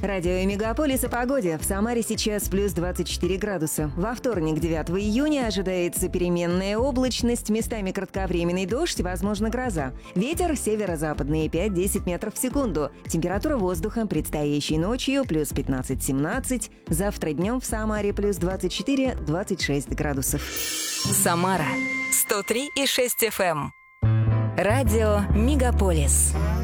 Радио Мегаполис о погоде. В Самаре сейчас плюс 24 градуса. Во вторник, 9 июня, ожидается переменная облачность, местами кратковременный дождь, возможно, гроза. Ветер северо-западный 5-10 метров в секунду. Температура воздуха предстоящей ночью плюс 15-17. Завтра днем в Самаре плюс 24-26 градусов. Самара 103,6 FM. Радио Мегаполис.